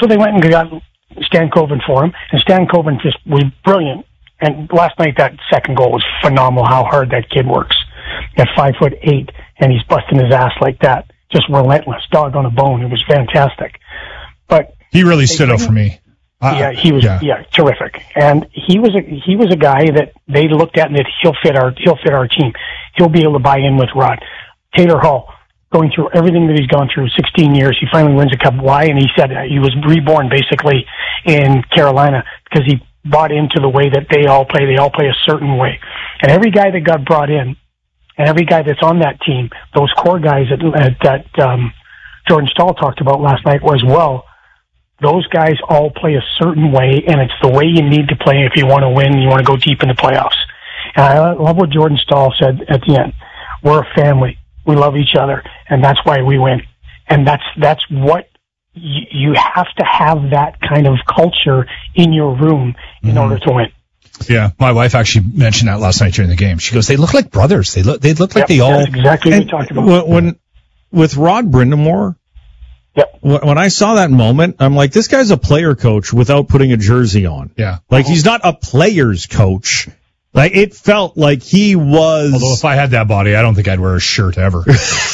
So they went and got Stankoven for him, and Stankoven just was brilliant. And last night, that second goal was phenomenal, how hard that kid works. At 5'8", and he's busting his ass like that. Just relentless, dog on a bone. It was fantastic. But he really stood out for me. He was terrific. And he was a guy that they looked at and that he'll fit our team. He'll be able to buy in with Rod. Taylor Hall, going through everything that he's gone through, 16 years, he finally wins a cup. Why? And he said he was reborn basically in Carolina because he bought into the way that they all play. They all play a certain way. And every guy that got brought in, and every guy that's on that team, those core guys that Jordan Staal talked about last night as well, those guys all play a certain way, and it's the way you need to play if you want to win, you want to go deep in the playoffs. And I love what Jordan Staal said at the end. We're a family. We love each other, and that's why we win. And that's what you have to have, that kind of culture in your room in order to win. Yeah, my wife actually mentioned that last night during the game. She goes, "They look like brothers. They look like they all." That's exactly what we talked about. With Rod Brind'Amour, when I saw that moment, I'm like, this guy's a player coach without putting a jersey on. Yeah, like he's not a player's coach. Like it felt like he was. Although if I had that body, I don't think I'd wear a shirt ever.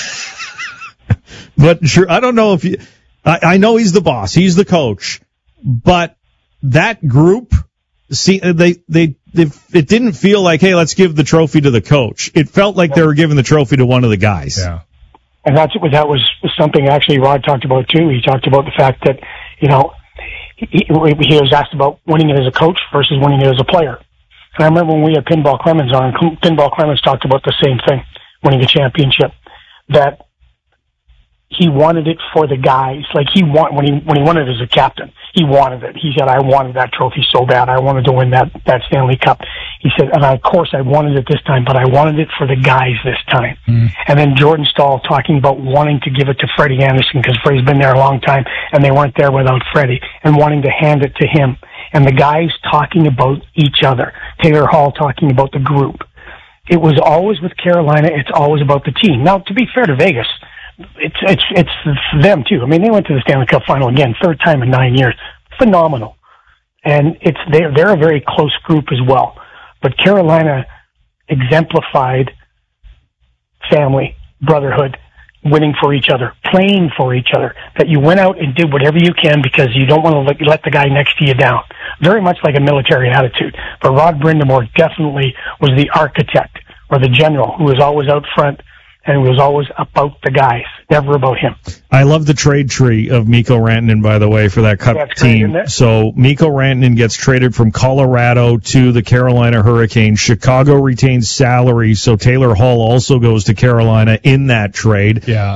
But sure, I don't know if you. I know he's the boss. He's the coach, but that group. See, it didn't feel like, hey, let's give the trophy to the coach. It felt like they were giving the trophy to one of the guys. Yeah. And that was something actually Rod talked about too. He talked about the fact that, he was asked about winning it as a coach versus winning it as a player. And I remember when we had Pinball Clemens on, Pinball Clemens talked about the same thing, winning a championship, that he wanted it for the guys. Like when he won it as a captain, he wanted it. He said, I wanted that trophy so bad. I wanted to win that Stanley Cup. He said, and of course I wanted it this time, but I wanted it for the guys this time. And then Jordan Staal talking about wanting to give it to Freddie Anderson because Freddie's been there a long time and they weren't there without Freddie, and wanting to hand it to him. And the guys talking about each other. Taylor Hall talking about the group. It was always with Carolina. It's always about the team. Now, to be fair to Vegas, it's them too. I mean, they went to the Stanley Cup final again, third time in 9 years. Phenomenal. And they're a very close group as well. But Carolina exemplified family, brotherhood, winning for each other, playing for each other, that you went out and did whatever you can because you don't want to let the guy next to you down. Very much like a military attitude. But Rod Brind'Amour definitely was the architect or the general who was always out front, and it was always about the guys, never about him. I love the trade tree of Mikko Rantanen, by the way, for that Cup team. So Mikko Rantanen gets traded from Colorado to the Carolina Hurricanes. Chicago retains salary, so Taylor Hall also goes to Carolina in that trade. Yeah.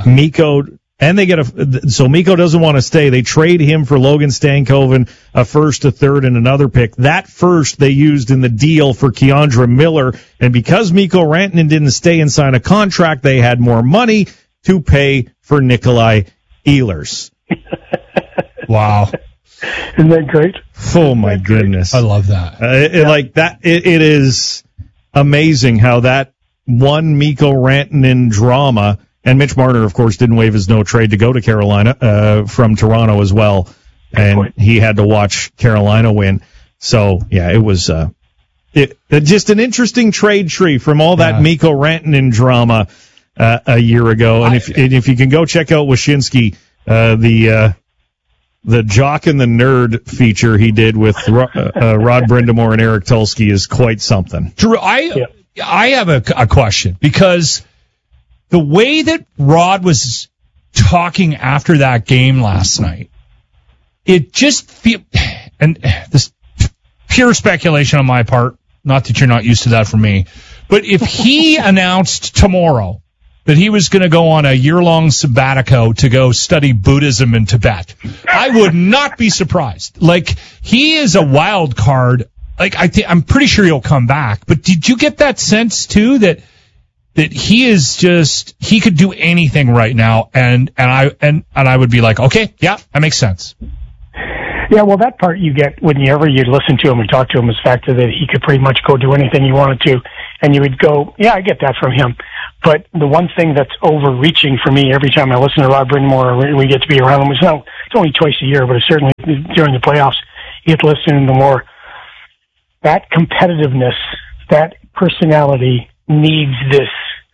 So Mikko doesn't want to stay. They trade him for Logan Stankoven, a first, a third, and another pick. That first they used in the deal for Keandre Miller. And because Mikko Rantanen didn't stay and sign a contract, they had more money to pay for Nikolai Ehlers. Wow. Isn't that great? Oh, my goodness. I love that. It is amazing how that one Mikko Rantanen drama. And Mitch Marner, of course, didn't waive his no trade to go to Carolina from Toronto as well, and he had to watch Carolina win. So yeah, it was just an interesting trade tree from all that Mikko Rantanen drama a year ago. And if you can go check out Wyshynski, the Jock and the Nerd feature he did with Rod Brind'Amour and Eric Tulsky is quite something. Drew, I have a question, because the way that Rod was talking after that game last night, it just and this pure speculation on my part, not that you're not used to that from me, but if he announced tomorrow that he was going to go on a year-long sabbatico to go study Buddhism in Tibet, I would not be surprised. Like, he is a wild card. Like, I'm pretty sure he'll come back. But did you get that sense too that he is just, he could do anything right now, and I would be like, okay, yeah, that makes sense. Yeah, well, that part you get whenever you listen to him and talk to him is the fact that he could pretty much go do anything he wanted to, and you would go, yeah, I get that from him. But the one thing that's overreaching for me every time I listen to Rod Brind'Amour or we get to be around him, it's only twice a year, but it's certainly during the playoffs, you get to listen to more. That competitiveness, that personality needs this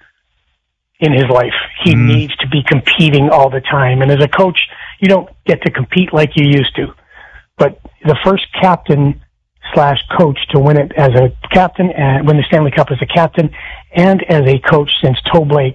in his life. He needs to be competing all the time. And as a coach, you don't get to compete like you used to. But the first captain/coach to win it as a captain and win the Stanley Cup as a captain and as a coach since Toe Blake,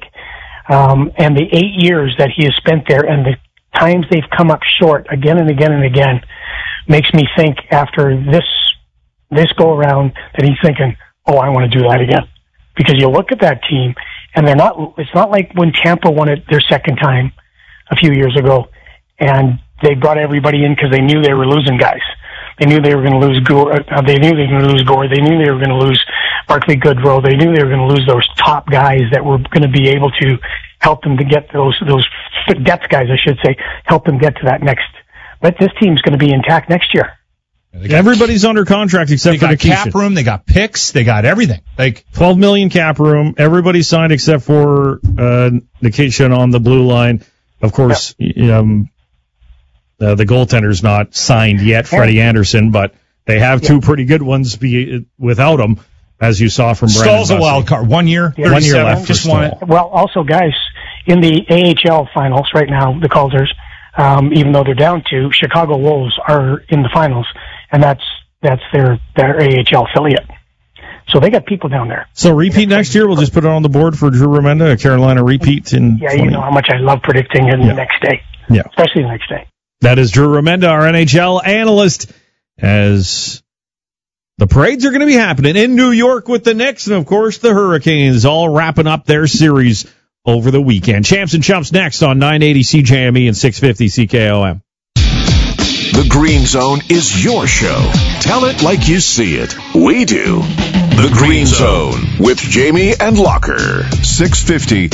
and the 8 years that he has spent there and the times they've come up short again and again and again, makes me think after this go around that he's thinking, oh, I want to do that again. Because you look at that team and it's not like when Tampa won it their second time a few years ago and they brought everybody in because they knew they were losing guys. They knew they were going to lose Gore. They knew they were going to lose Gore. They knew they were going to lose Barclay Goodrow. They knew they were going to lose those top guys that were going to be able to help them to get those depth guys, I should say, help them get to that next. But this team's going to be intact next year. Everybody's under contract except for Nikishin. They got cap room, they got picks, they got everything. Like $12 million cap room. Everybody signed except for Nikishin on the blue line. Of course, the goaltender's not signed yet, Freddie Anderson, but they have two pretty good ones without him, as you saw from Brandon Stahl's a wild card. 1 year, 1 year left. Just won it. Well, also, guys, in the AHL finals right now, the Calder's, even though they're down to, Chicago Wolves are in the finals, and that's their AHL affiliate. So they got people down there. So repeat next year. We'll just put it on the board for Drew Remenda, a Carolina repeat in. Yeah, 20. You know how much I love predicting the next day. Yeah, especially the next day. That is Drew Remenda, our NHL analyst, as the parades are going to be happening in New York with the Knicks and, of course, the Hurricanes all wrapping up their series over the weekend. Champs and Chumps next on 980 CJME and 650 CKOM. The Green Zone is your show. Tell it like you see it. We do. The Green Zone with Jamie and Locker. 650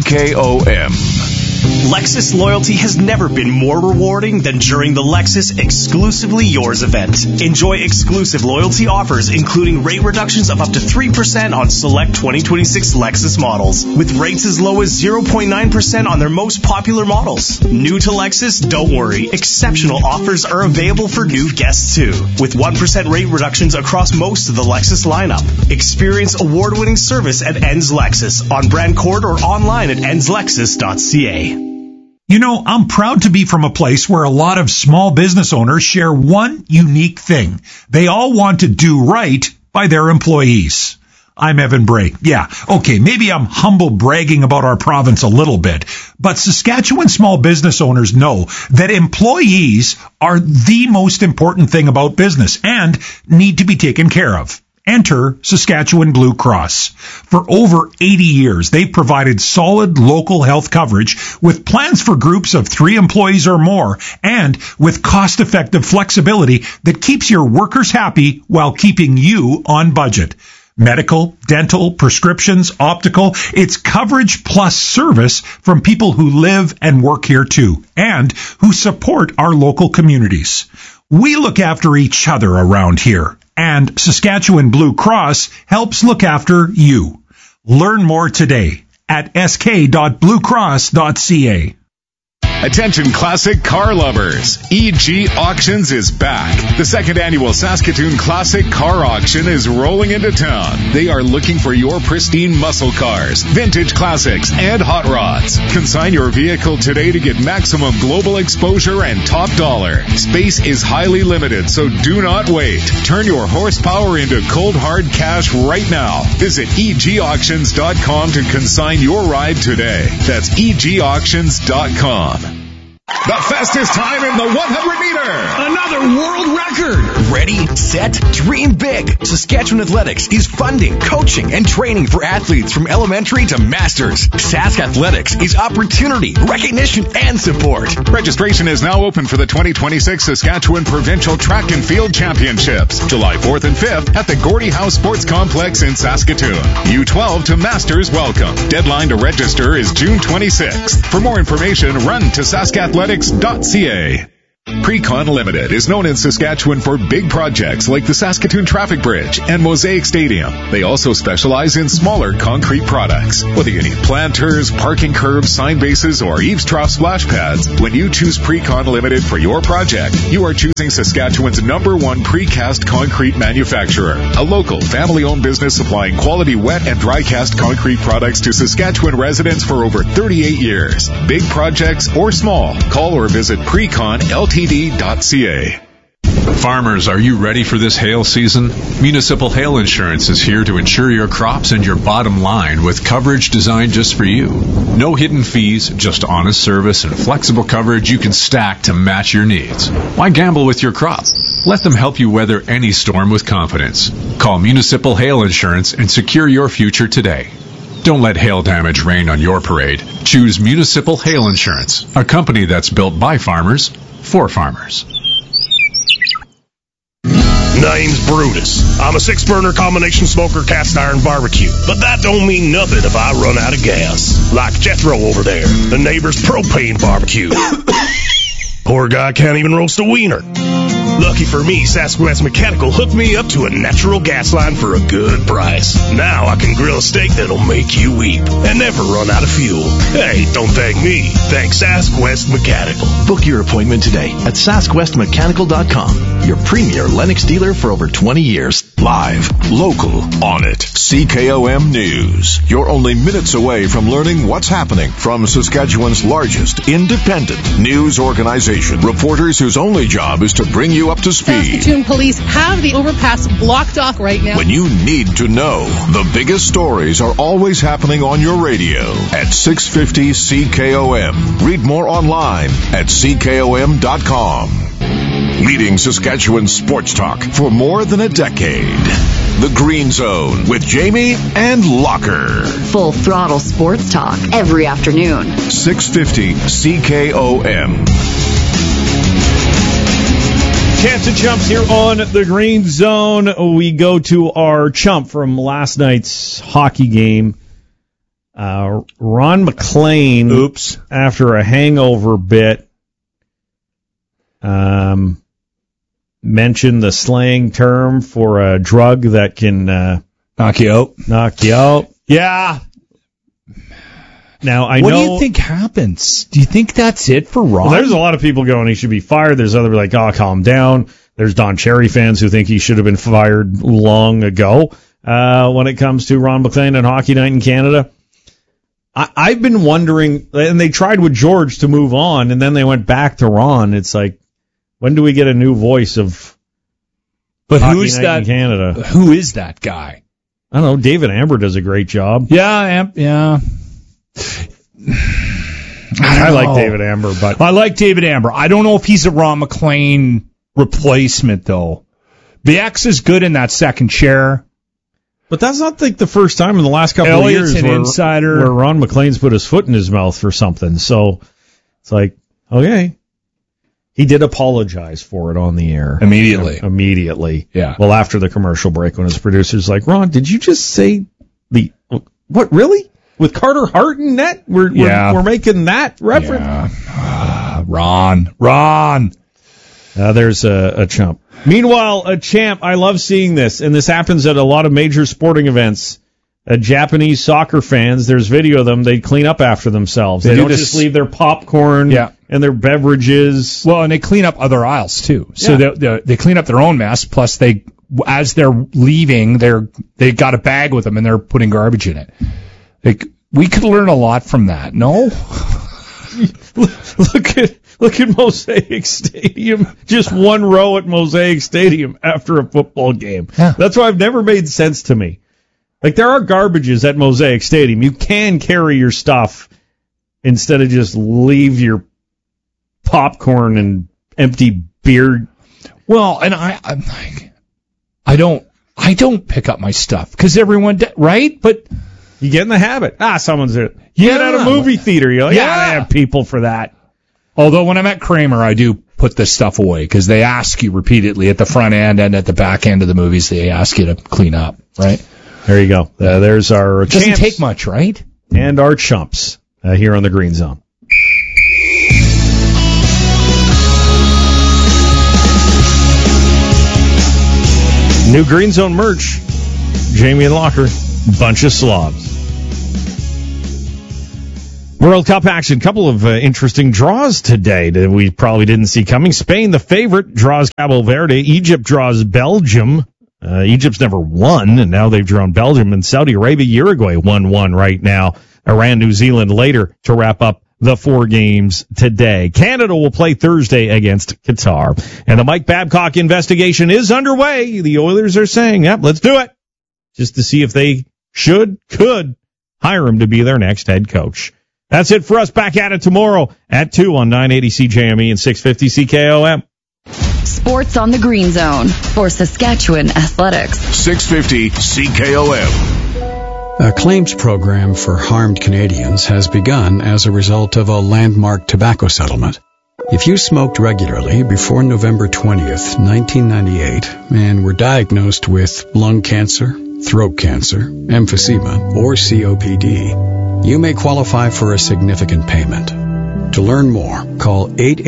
CKOM. Lexus loyalty has never been more rewarding than during the Lexus Exclusively Yours event. Enjoy exclusive loyalty offers, including rate reductions of up to 3% on select 2026 Lexus models, with rates as low as 0.9% on their most popular models. New to Lexus? Don't worry. Exceptional offers are available for new guests too, with 1% rate reductions across most of the Lexus lineup. Experience award-winning service at Enns Lexus on Brand Court or online at ennslexus.ca. You know, I'm proud to be from a place where a lot of small business owners share one unique thing. They all want to do right by their employees. I'm Evan Bray. Yeah, okay, maybe I'm humble bragging about our province a little bit, but Saskatchewan small business owners know that employees are the most important thing about business and need to be taken care of. Enter Saskatchewan Blue Cross. For over 80 years, they've provided solid local health coverage with plans for groups of 3 employees or more and with cost-effective flexibility that keeps your workers happy while keeping you on budget. Medical, dental, prescriptions, optical, it's coverage plus service from people who live and work here too, and who support our local communities. We look after each other around here, and Saskatchewan Blue Cross helps look after you. Learn more today at sk.bluecross.ca. Attention classic car lovers. EG Auctions is back. The second annual Saskatoon Classic Car Auction is rolling into town. They are looking for your pristine muscle cars, vintage classics, and hot rods. Consign your vehicle today to get maximum global exposure and top dollar. Space is highly limited, so do not wait. Turn your horsepower into cold hard cash right now. Visit egauctions.com to consign your ride today. That's egauctions.com. The fastest time in the 100-meter. Another world record. Ready, set, dream big. Saskatchewan Athletics is funding, coaching, and training for athletes from elementary to masters. Sask Athletics is opportunity, recognition, and support. Registration is now open for the 2026 Saskatchewan Provincial Track and Field Championships, July 4th and 5th at the Gordie House Sports Complex in Saskatoon. U12 to Masters welcome. Deadline to register is June 26th. For more information, run to saskathletics.ca. Precon Limited is known in Saskatchewan for big projects like the Saskatoon Traffic Bridge and Mosaic Stadium. They also specialize in smaller concrete products. Whether you need planters, parking curbs, sign bases, or eaves trough splash pads, when you choose Precon Limited for your project, you are choosing Saskatchewan's #1 precast concrete manufacturer. A local, family-owned business supplying quality wet and dry cast concrete products to Saskatchewan residents for over 38 years. Big projects or small, call or visit preconltd.ca. Farmers, are you ready for this hail season? Municipal Hail Insurance is here to insure your crops and your bottom line with coverage designed just for you. No hidden fees, just honest service and flexible coverage you can stack to match your needs. Why gamble with your crop? Let them help you weather any storm with confidence. Call Municipal Hail Insurance and secure your future today. Don't let hail damage rain on your parade. Choose Municipal Hail Insurance, a company that's built by farmers for farmers. Name's Brutus. I'm a 6-burner combination smoker cast iron barbecue. But that don't mean nothing if I run out of gas. Like Jethro over there, the neighbor's propane barbecue. Poor guy can't even roast a wiener. Lucky for me, Sasquatch Mechanical hooked me up to a natural gas line for a good price. Now I can grill a steak that'll make you weep and never run out of fuel. Hey, don't thank me. Thank Sasquatch Mechanical. Book your appointment today at SasquestMechanical.com, your premier Lennox dealer for over 20 years. Live, local, on it. CKOM News. You're only minutes away from learning what's happening from Saskatchewan's largest independent news organization. Reporters whose only job is to bring you up to speed. Saskatoon police have the overpass blocked off right now. When you need to know, the biggest stories are always happening on your radio at 650 CKOM. Read more online at CKOM.com. Leading Saskatchewan sports talk for more than a decade. The Green Zone with Jamie and Locker. Full throttle sports talk every afternoon. 650 CKOM. Chance of chumps here on the Green Zone. We go to our chump from last night's hockey game. Ron McLean. Oops. After a hangover bit, mentioned the slang term for a drug that can knock you out. Yeah. Now, what do you think happens? Do you think that's it for Ron? Well, there's a lot of people going, he should be fired. There's other like, calm down. There's Don Cherry fans who think he should have been fired long ago when it comes to Ron McLean and Hockey Night in Canada. I've been wondering, and they tried with George to move on, and then they went back to Ron. It's like, when do we get a new voice of Hockey Night in Canada? Who is that guy? I don't know. David Amber does a great job. Yeah. I like David Amber, but I like David Amber. I don't know if he's a Ron McLean replacement, though. BX is good in that second chair. But that's not like the first time in the last couple of years where Ron McLean's put his foot in his mouth for something. So it's like, okay. He did apologize for it on the air. Immediately. Yeah. Well, after the commercial break, when his producer's like, Ron, did you just say what, really? With Carter Hart in net? We're making that reference? Yeah. Ron. There's a chump. Meanwhile, a champ, I love seeing this, and this happens at a lot of major sporting events. Japanese soccer fans, there's video of them, they clean up after themselves. They don't just leave their popcorn and their beverages. Well, and they clean up other aisles, too. So they clean up their own mess, plus as they're leaving, they got a bag with them, and they're putting garbage in it. We could learn a lot from that, no? Look at Mosaic Stadium. Just one row at Mosaic Stadium after a football game. Yeah. That's why I've never made sense to me. Like, there are garbages at Mosaic Stadium. You can carry your stuff instead of just leave your popcorn and empty beer. Well, and I'm like, I don't pick up my stuff because everyone, right? But you get in the habit. Someone's there. You get at a movie theater. You're like, I have people for that. Although when I'm at Kramer, I do put this stuff away because they ask you repeatedly at the front end and at the back end of the movies, they ask you to clean up, right? There you go. There's our champs. Doesn't take much, right? And our chumps here on the Green Zone. New Green Zone merch. Jamie and Locker, bunch of slobs. World Cup action. Couple of interesting draws today that we probably didn't see coming. Spain, the favorite, draws Cabo Verde. Egypt draws Belgium. Egypt's never won, and now they've drawn Belgium. And Saudi Arabia, Uruguay 1-1 right now. Iran, New Zealand later to wrap up the 4 games today. Canada will play Thursday against Qatar. And the Mike Babcock investigation is underway. The Oilers are saying, yep, let's do it. Just to see if they could hire him to be their next head coach. That's it for us. Back at it tomorrow at 2 on 980 CJME and 650 CKOM. Sports on the Green Zone for Saskatchewan Athletics. 650 CKOM. A claims program for harmed Canadians has begun as a result of a landmark tobacco settlement. If you smoked regularly before November 20th, 1998, and were diagnosed with lung cancer, throat cancer, emphysema, or COPD, you may qualify for a significant payment. To learn more, call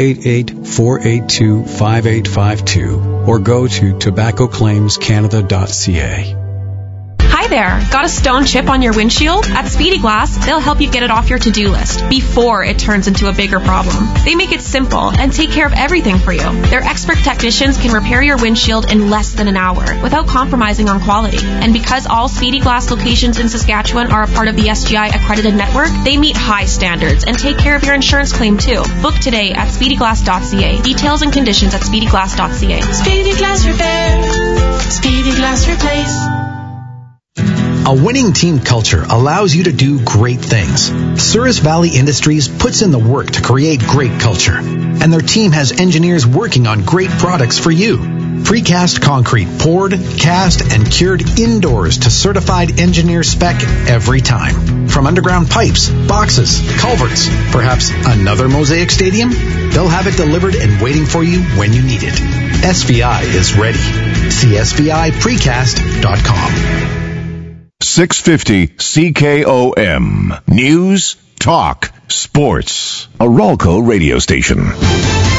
888-482-5852 or go to tobaccoclaimscanada.ca. Hi there. Got a stone chip on your windshield? At Speedy Glass, they'll help you get it off your to-do list before it turns into a bigger problem. They make it simple and take care of everything for you. Their expert technicians can repair your windshield in less than an hour without compromising on quality. And because all Speedy Glass locations in Saskatchewan are a part of the SGI accredited network, they meet high standards and take care of your insurance claim too. Book today at speedyglass.ca. Details and conditions at speedyglass.ca. Speedy Glass Repair. Speedy Glass Replace. A winning team culture allows you to do great things. Souris Valley Industries puts in the work to create great culture, and their team has engineers working on great products for you. Precast concrete poured, cast, and cured indoors to certified engineer spec every time. From underground pipes, boxes, culverts, perhaps another Mosaic Stadium? They'll have it delivered and waiting for you when you need it. SVI is ready. See SVIPrecast.com. 650 CKOM. News, talk, sports. A Ralco radio station.